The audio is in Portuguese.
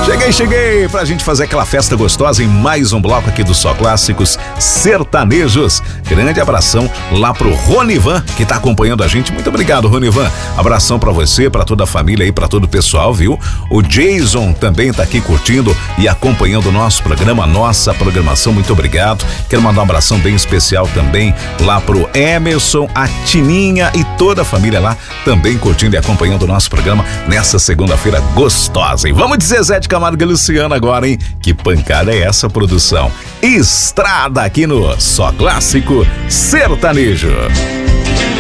Cheguei pra gente fazer aquela festa gostosa em mais um bloco aqui do Só Clássicos Sertanejos. Grande abração lá pro Ronivan, que tá acompanhando a gente. Muito obrigado, Ronivan. Abração pra você, pra toda a família aí, pra todo o pessoal, viu? O Jason também tá aqui curtindo e acompanhando o nosso programa, nossa programação. Muito obrigado. Quero mandar um abração bem especial também lá pro Emerson, a Tininha e toda a família lá também curtindo e acompanhando o nosso programa nessa segunda-feira gostosa, hein? Vamos de Zezé de Camargo e Luciano agora, hein? Que pancada é essa, produção? Estrada aqui no Só Clássico Sertanejo.